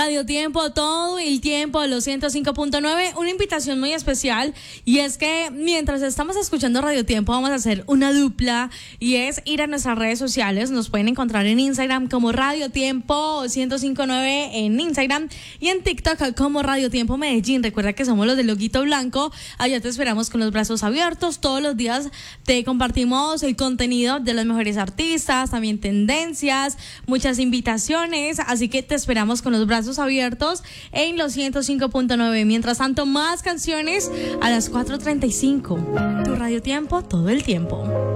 Radio Tiempo, todo el tiempo, los 105.9, una invitación muy especial, y es que mientras estamos escuchando Radio Tiempo vamos a hacer una dupla, y es ir a nuestras redes sociales. Nos pueden encontrar en Instagram como Radio Tiempo 105.9 en Instagram, y en TikTok como Radio Tiempo Medellín. Recuerda que somos los del loguito blanco, allá te esperamos con los brazos abiertos. Todos los días te compartimos el contenido de los mejores artistas, también tendencias, muchas invitaciones, así que te esperamos con los brazos abiertos en los 105.9. Mientras tanto, más canciones a las 4:35. Tu Radio Tiempo, todo el tiempo.